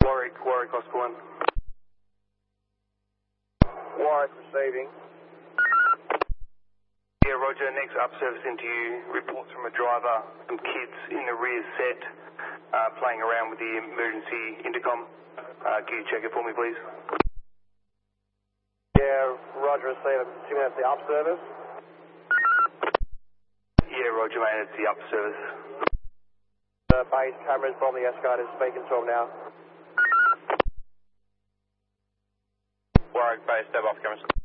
Warwick, Oscar 1. Warwick receiving. Yeah, Roger, next up service into you. Reports from a driver, some kids in the rear set playing around with the emergency intercom. Can you check it for me, please? Yeah, Roger receiving. Assuming that's the up service. Yeah, Roger, mate, it's the up service. Base cameras from the escalator speaking to him now. Warwick, base, step off cameras.